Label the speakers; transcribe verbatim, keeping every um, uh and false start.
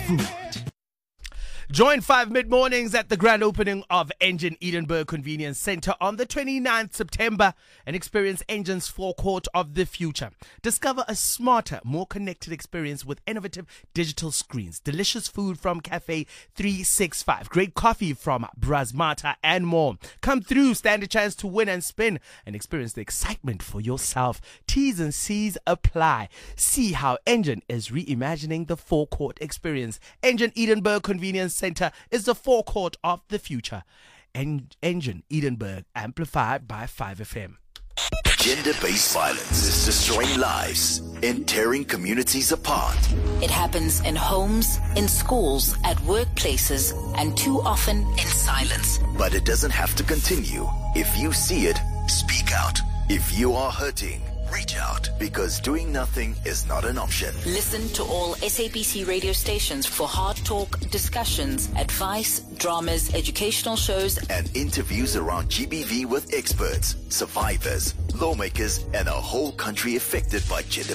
Speaker 1: food. Join five mid-mornings at the grand opening of Engen Edinburgh Convenience Centre on the twenty-ninth of September and experience Engen's forecourt of the future. Discover a smarter, more connected experience with innovative digital screens, delicious food from Cafe three sixty-five, great coffee from Brasmata and more. Come through, stand a chance to win and spin and experience the excitement for yourself. T's and C's apply. See how Engen is reimagining the forecourt experience. Engen Edinburgh Convenience Centre is the forecourt of the future. En- Engen Edinburgh, amplified by five F M.
Speaker 2: Gender-based violence is destroying lives and tearing communities apart.
Speaker 3: It happens in homes, in schools, at workplaces, and too often in silence.
Speaker 2: But it doesn't have to continue. If you see it, speak out. If you are hurting, reach out, because doing nothing is not an option.
Speaker 3: Listen to all S A B C radio stations for hard talk, discussions, advice, dramas, educational shows,
Speaker 2: and interviews around G B V with experts, survivors, lawmakers, and a whole country affected by gender